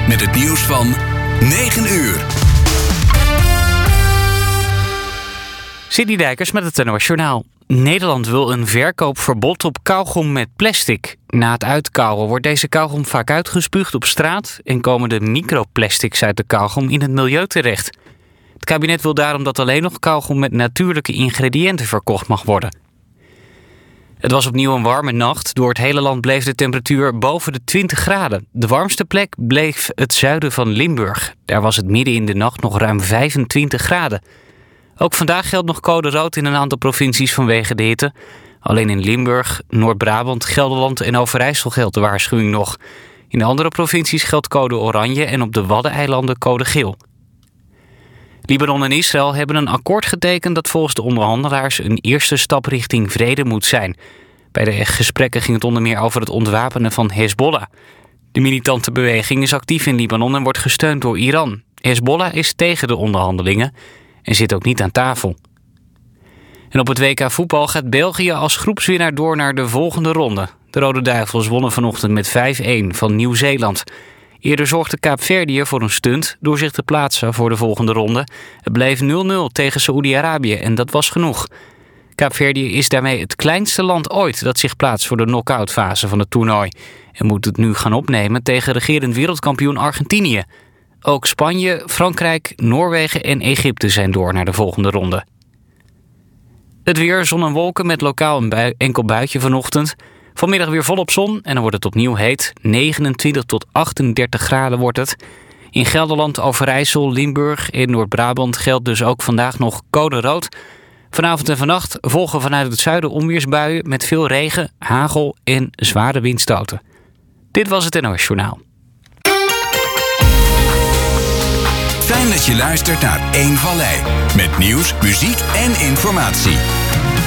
met het nieuws van 9 uur. Sidney Dijkers met het NOS Journaal. Nederland wil een verkoopverbod op kauwgom met plastic. Na het uitkauwen wordt deze kauwgom vaak uitgespuugd op straat en komen de microplastics uit de kauwgom in het milieu terecht. Het kabinet wil daarom dat alleen nog kauwgom met natuurlijke ingrediënten verkocht mag worden. Het was opnieuw een warme nacht. Door het hele land bleef de temperatuur boven de 20 graden. De warmste plek bleef het zuiden van Limburg. Daar was het midden in de nacht nog ruim 25 graden. Ook vandaag geldt nog code rood in een aantal provincies vanwege de hitte. Alleen in Limburg, Noord-Brabant, Gelderland en Overijssel geldt de waarschuwing nog. In de andere provincies geldt code oranje en op de Waddeneilanden code geel. Libanon en Israël hebben een akkoord getekend dat volgens de onderhandelaars een eerste stap richting vrede moet zijn. Bij de gesprekken ging het onder meer over het ontwapenen van Hezbollah. De militante beweging is actief in Libanon en wordt gesteund door Iran. Hezbollah is tegen de onderhandelingen en zit ook niet aan tafel. En op het WK voetbal gaat België als groepswinnaar door naar de volgende ronde. De Rode Duivels wonnen vanochtend met 5-1 van Nieuw-Zeeland. Eerder zorgde Kaapverdië voor een stunt door zich te plaatsen voor de volgende ronde. Het bleef 0-0 tegen Saoedi-Arabië en dat was genoeg. Kaapverdië is daarmee het kleinste land ooit dat zich plaatst voor de knock-out fase van het toernooi. En moet het nu gaan opnemen tegen regerend wereldkampioen Argentinië. Ook Spanje, Frankrijk, Noorwegen en Egypte zijn door naar de volgende ronde. Het weer, zon en wolken met lokaal een enkel buitje vanochtend. Vanmiddag weer volop zon en dan wordt het opnieuw heet. 29 tot 38 graden wordt het. In Gelderland, Overijssel, Limburg en Noord-Brabant geldt dus ook vandaag nog code rood. Vanavond en vannacht volgen vanuit het zuiden onweersbuien met veel regen, hagel en zware windstoten. Dit was het NOS Journaal. Fijn dat je luistert naar 1 Vallei. Met nieuws, muziek en informatie.